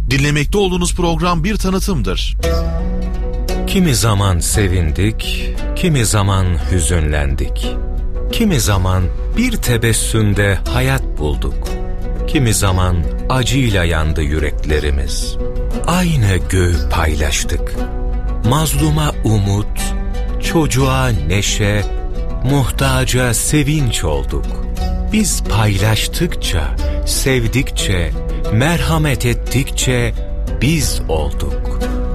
Dinlemekte olduğunuz program bir tanıtımdır. Kimi zaman sevindik, kimi zaman hüzünlendik. Kimi zaman bir tebessümde hayat bulduk. Kimi zaman acıyla yandı yüreklerimiz. Aynı göğü paylaştık. Mazluma umut, çocuğa neşe, muhtaca sevinç olduk. Biz paylaştıkça, sevdikçe, merhamet ettikçe biz olduk.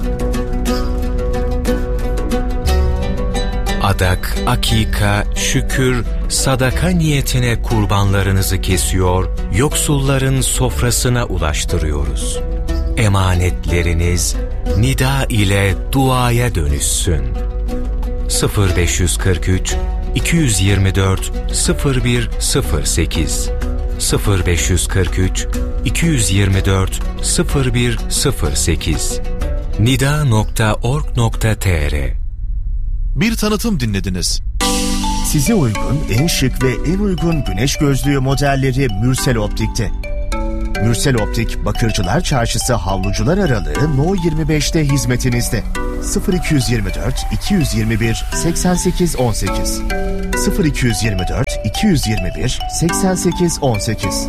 Adak, akika, şükür, sadaka niyetine kurbanlarınızı kesiyor, yoksulların sofrasına ulaştırıyoruz. Emanetleriniz nida ile duaya dönüşsün. 0543 224 0108 0543 224 0108 nida.org.tr. Bir tanıtım dinlediniz. Size uygun en şık ve en uygun güneş gözlüğü modelleri Mürsel Optik'te. Mürsel Optik, Bakırcılar Çarşısı Havlucular Aralığı No 25'te hizmetinizde. 0224 221 88 18 0224 221 88 18.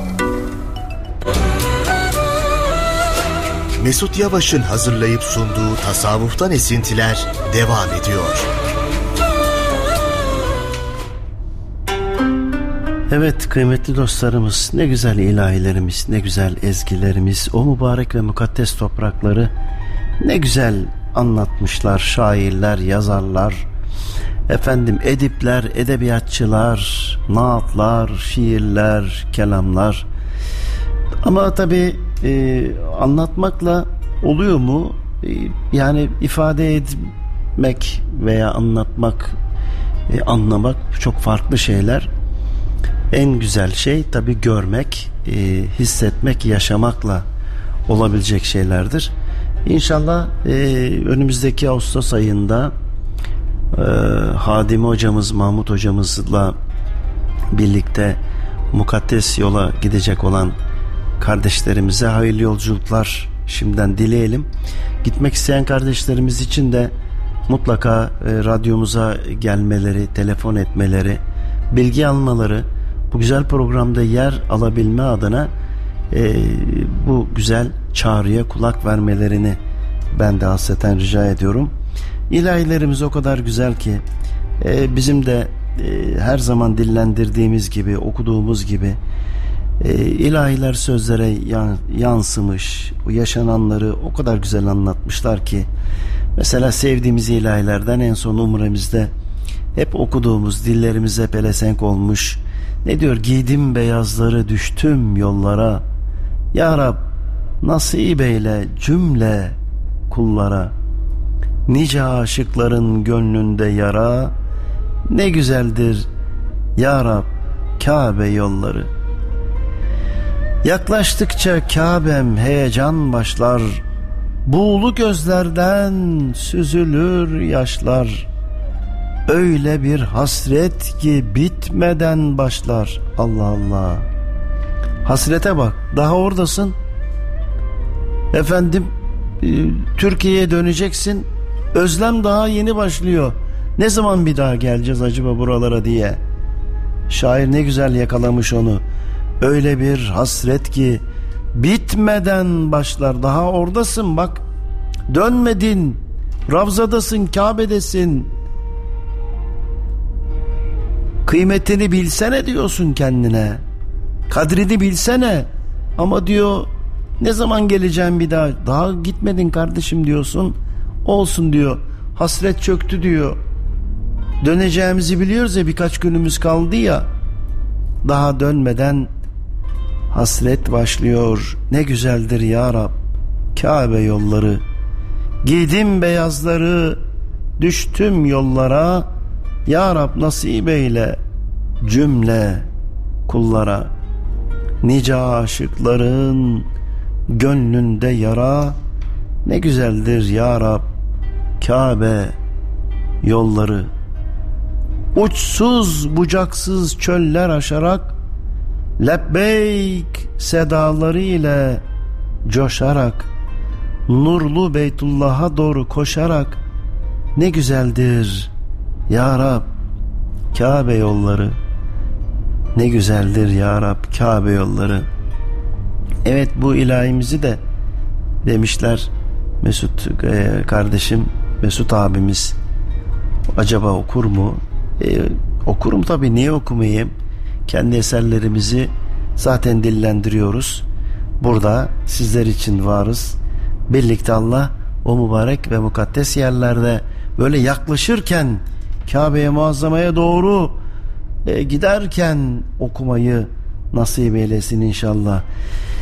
Mesut Yavaş'ın hazırlayıp sunduğu Tasavvuftan Esintiler devam ediyor. Evet kıymetli dostlarımız, ne güzel ilahilerimiz, ne güzel ezgilerimiz, o mübarek ve mukaddes toprakları ne güzel anlatmışlar şairler, yazarlar, edipler, edebiyatçılar, naatlar, şiirler, kelamlar. Ama tabii anlatmakla oluyor mu? Yani ifade etmek veya anlatmak, anlamak çok farklı şeyler. En güzel şey tabii görmek, hissetmek, yaşamakla olabilecek şeylerdir. İnşallah önümüzdeki Ağustos ayında Hadimi hocamız, Mahmut hocamızla birlikte mukaddes yola gidecek olan kardeşlerimize hayırlı yolculuklar şimdiden dileyelim. Gitmek isteyen kardeşlerimiz için de mutlaka radyomuza gelmeleri, telefon etmeleri, bilgi almaları, bu güzel programda yer alabilme adına bu güzel çağrıya kulak vermelerini ben de hasreten rica ediyorum. İlahilerimiz o kadar güzel ki bizim de her zaman dillendirdiğimiz gibi, okuduğumuz gibi ilahiler sözlere yansımış, o yaşananları o kadar güzel anlatmışlar ki, mesela sevdiğimiz ilahilerden en son umremizde hep okuduğumuz, dillerimize pelesenk olmuş, ne diyor? Giydim beyazları, düştüm yollara, Ya Rab nasip eyle cümle kullara, nice aşıkların gönlünde yara, ne güzeldir Ya Rab Kabe yolları. Yaklaştıkça Kabe'm heyecan başlar, buğulu gözlerden süzülür yaşlar, öyle bir hasret ki bitmeden başlar. Allah Allah, hasrete bak, daha oradasın Türkiye'ye döneceksin, özlem daha yeni başlıyor, ne zaman bir daha geleceğiz acaba buralara diye. Şair ne güzel yakalamış onu. Öyle bir hasret ki bitmeden başlar. Daha oradasın bak, dönmedin, Ravzadasın, Kabe'desin, kıymetini bilsene diyorsun kendine, kadrini bilsene, ama diyor ne zaman geleceğim bir daha gitmedin kardeşim diyorsun, olsun diyor, hasret çöktü diyor, döneceğimizi biliyoruz ya, birkaç günümüz kaldı ya, daha dönmeden hasret başlıyor. Ne güzeldir Ya Rab Kabe yolları, giydim beyazları, düştüm yollara, Ya Rab nasip eyle cümle kullara, nice aşıkların gönlünde yara, ne güzeldir Ya Rab Kabe yolları. Uçsuz bucaksız çöller aşarak, lebbeyk sedaları ile coşarak, nurlu Beytullah'a doğru koşarak, ne güzeldir ya Rab Kabe yolları, ne güzeldir ya Rab Kabe yolları. Evet, bu ilahimizi de demişler Mesut kardeşim, Mesut abimiz acaba okur mu? Okurum tabii, niye okumayayım? Kendi eserlerimizi zaten dillendiriyoruz. Burada sizler için varız. Birlikte Allah o mübarek ve mukaddes yerlerde böyle yaklaşırken, Kabe'ye Muazzama'ya doğru giderken okumayı nasip eylesin inşallah.